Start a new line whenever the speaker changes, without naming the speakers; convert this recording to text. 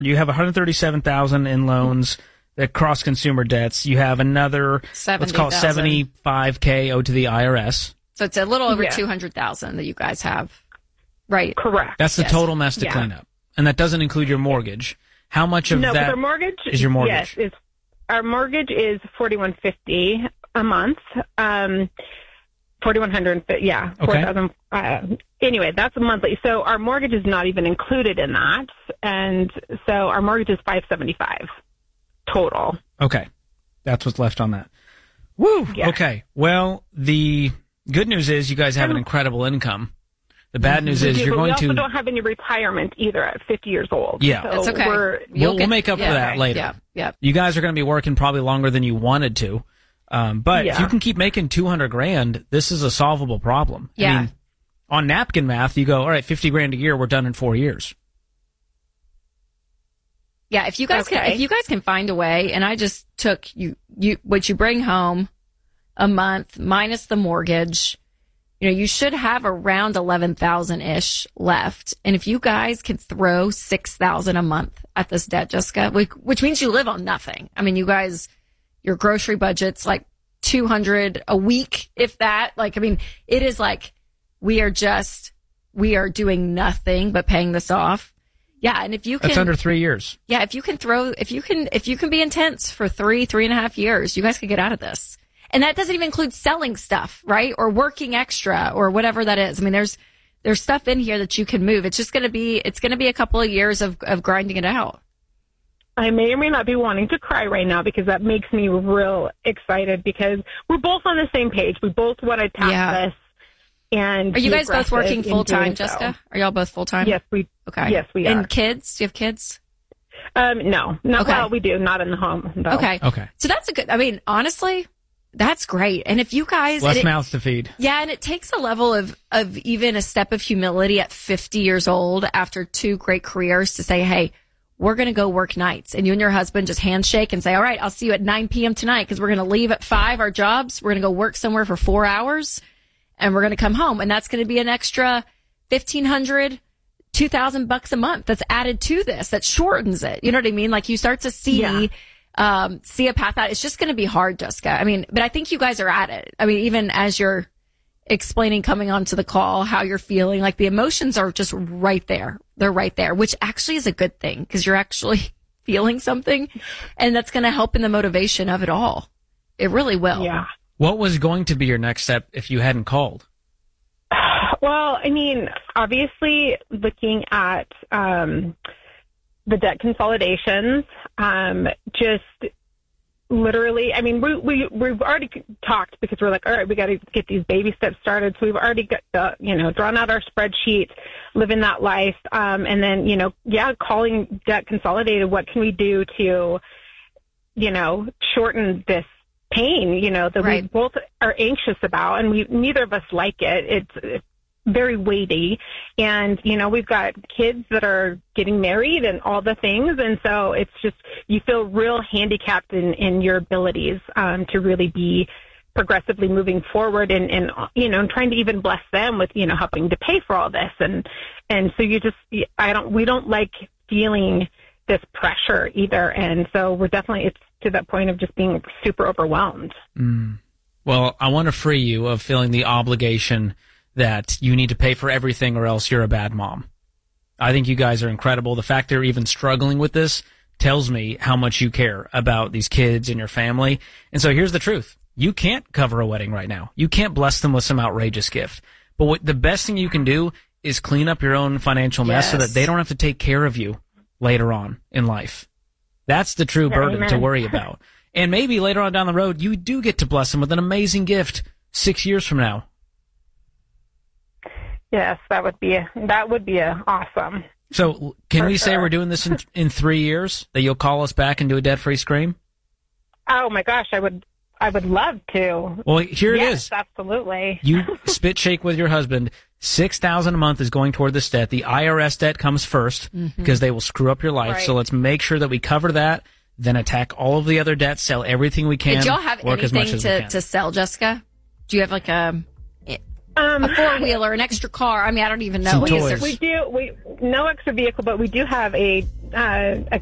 You have $137,000 in loans that cross consumer debts. You have another, let's call it $75K owed to the IRS.
So it's a little over $200,000 that you guys have, right?
Correct.
That's the total mess to clean up, and that doesn't include your mortgage. How much of that
our mortgage
is your mortgage?
Yes, our mortgage is $4,150 a month. $4,150. Yeah.
Okay.
4,000. Anyway, that's monthly. So our mortgage is not even included in that, and so our mortgage is $575 total.
Okay, that's what's left on that. Woo. Yeah. Okay. Well, the good news is you guys have an incredible income. The bad news is you're going to.
We also don't have any retirement either at 50 years old.
Yeah,
so
that's okay.
We'll make up for that later.
Yeah.
You guys are going to be working probably longer than you wanted to, but if you can keep making $200,000, this is a solvable problem.
Yeah.
I mean, on napkin math, you go, all right, $50,000 a year, we're done in 4 years.
Yeah, if you guys can find a way, and I just took what you bring home a month minus the mortgage. You should have around 11,000-ish left. And if you guys can throw 6,000 a month at this debt, Jessica, which means you live on nothing. I mean, you guys, your grocery budget's like $200 a week, if that. It is like we are doing nothing but paying this off. Yeah, and if you can,
that's under 3 years.
Yeah, if you can be intense for 3.5 years, you guys could get out of this. And that doesn't even include selling stuff, right? Or working extra or whatever that is. I mean, there's stuff in here that you can move. It's just going to be a couple of years of grinding it out.
I may or may not be wanting to cry right now because that makes me real excited because we're both on the same page. We both want to tackle this. And
are you guys both working full time, Jessica? Are y'all both full time?
Yes, we are.
And kids? Do you have kids?
No, not well. We do, not in the home. Though.
Okay. So that's a good. I mean, honestly, that's great. And if you guys
less mouths to feed.
Yeah, and it takes a level of even a step of humility at 50 years old after 2 great careers to say, hey, we're going to go work nights. And you and your husband just handshake and say, all right, I'll see you at 9 p.m. tonight because we're going to leave at 5 our jobs. We're going to go work somewhere for 4 hours and we're going to come home. And that's going to be an extra $1,500, $2,000 a month that's added to this, that shortens it. You know what I mean? Like you start to see a path out. It's just going to be hard, Jessica. I mean, but I think you guys are at it. I mean, even as you're explaining coming onto the call, how you're feeling, like the emotions are just right there. They're right there, which actually is a good thing because you're actually feeling something and that's going to help in the motivation of it all. It really will.
Yeah.
What was going to be your next step if you hadn't called?
Well, I mean, obviously looking at, the debt consolidations, just literally, I mean, we've already talked because we're like, all right, we got to get these baby steps started. So we've already got, drawn out our spreadsheet, living that life. And then, calling debt consolidated. What can we do to, shorten this pain, that we both are anxious about and neither of us like it. It's very weighty. And, we've got kids that are getting married and all the things. And so it's just, you feel real handicapped in your abilities, to really be progressively moving forward and trying to even bless them with, helping to pay for all this. And so we don't like feeling this pressure either. And so it's to that point of just being super overwhelmed.
Well, I want to free you of feeling the obligation that you need to pay for everything or else you're a bad mom. I think you guys are incredible. The fact they're even struggling with this tells me how much you care about these kids and your family. And so here's the truth. You can't cover a wedding right now. You can't bless them with some outrageous gift. But the best thing you can do is clean up your own financial mess so that they don't have to take care of you later on in life. That's the true burden to worry about. And maybe later on down the road, you do get to bless them with an amazing gift 6 years from now.
Yes, that would be awesome.
So can we say we're doing this in 3 years, that you'll call us back and do a debt-free scream?
Oh my gosh, I would love to.
Well, here it is.
Yes, absolutely.
You spit shake with your husband. $6,000 a month is going toward this debt. The IRS debt comes first because they will screw up your life. Right. So let's make sure that we cover that, then attack all of the other debts, sell everything we can.
Did y'all have anything to sell, Jessica? Do you have like A four-wheeler, an extra car. I mean, I don't even know.
Some toys.
We no extra vehicle, but we do have a